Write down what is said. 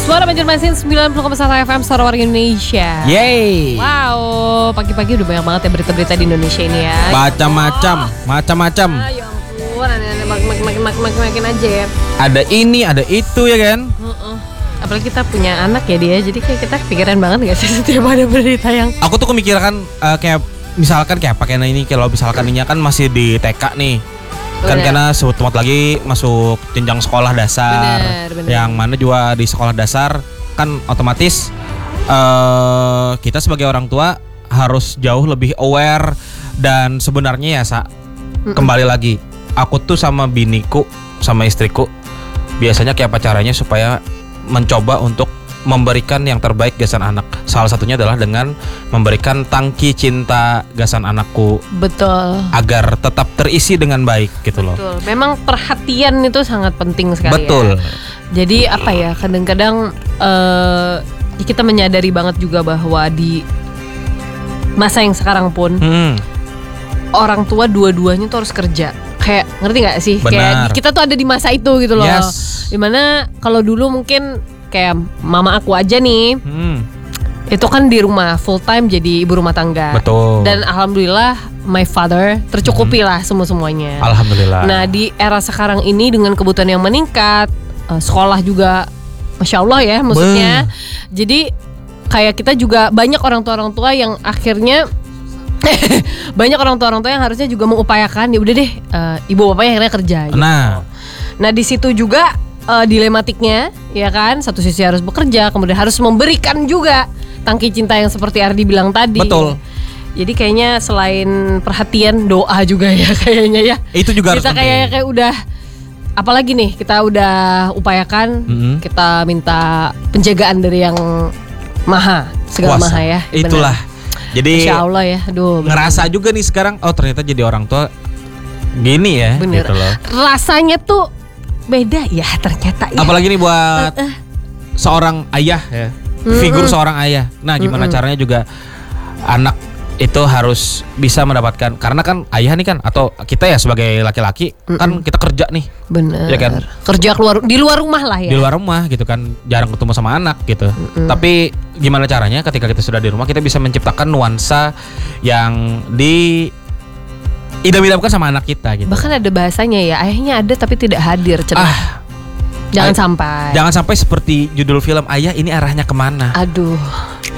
Suara Banjarmasin 90,1 FM Suara Warga Indonesia. Yeay. Wow, pagi-pagi udah banyak banget ya berita-berita di Indonesia ini ya. Macam-macam. Ya ampun, aneh-aneh makin aja ya. Ada ini, ada itu ya kan? Apalagi kita punya anak ya dia, jadi kayak kita kepikiran banget gak sih setiap ada berita yang. Aku tuh kepikiran kayak misalkan kayak pakai ini, kalau misalkan ini kan masih di TK nih. Kan karena sebentar lagi masuk jenjang sekolah dasar. Bener. Yang mana juga di sekolah dasar kan otomatis kita sebagai orang tua harus jauh lebih aware. Dan sebenarnya ya kembali lagi, aku tuh sama biniku, sama istriku biasanya kayak pacarannya supaya mencoba untuk memberikan yang terbaik gasan anak. Salah satunya adalah dengan memberikan tangki cinta gasan anakku. Betul. Agar tetap terisi dengan baik gitu loh. Betul. Memang perhatian itu sangat penting sekali. Betul. Ya. Jadi apa ya, kadang-kadang kita menyadari banget juga bahwa di masa yang sekarang pun orang tua dua-duanya tuh harus kerja. Kayak ngerti gak sih? Benar. Kayak kita tuh ada di masa itu gitu loh. Yes. Dimana kalau dulu mungkin kayak mama aku aja nih, itu kan di rumah full time jadi ibu rumah tangga. Betul. Dan alhamdulillah my father tercukupi lah semuanya. Alhamdulillah. Nah di era sekarang ini dengan kebutuhan yang meningkat, sekolah juga, masya Allah ya, maksudnya. Jadi kayak kita juga banyak orang tua yang akhirnya banyak orang tua yang harusnya juga mengupayakan ya udah deh, ibu bapaknya akhirnya kerja. Gitu. Nah di situ juga dilematiknya, ya kan, satu sisi harus bekerja, kemudian harus memberikan juga tangki cinta yang seperti Ardi bilang tadi. Betul. Jadi kayaknya selain perhatian, doa juga ya kayaknya ya. Itu juga harus kita kayak udah, apalagi nih kita udah upayakan, kita minta penjagaan dari yang maha, segala Kuasa. maha ya. Itulah. Bener. Jadi Insya Allah ya. Aduh, ngerasa juga nih sekarang, oh ternyata jadi orang tua gini ya. Bener. Gitu loh. Rasanya tuh beda ya ternyata ya. Apalagi nih buat seorang ayah ya, figur seorang ayah. Nah gimana caranya juga anak itu harus bisa mendapatkan, karena kan ayah nih kan, atau kita ya sebagai laki-laki kan kita kerja nih. Bener. Ya kan? Kerja di luar rumah lah ya. Di luar rumah gitu kan, jarang ketemu sama anak gitu. Tapi gimana caranya ketika kita sudah di rumah kita bisa menciptakan nuansa yang idam-idamkan sama anak kita gitu. Bahkan ada bahasanya ya, ayahnya ada tapi tidak hadir. Jangan sampai seperti judul film Ayah Ini Arahnya Kemana. Aduh.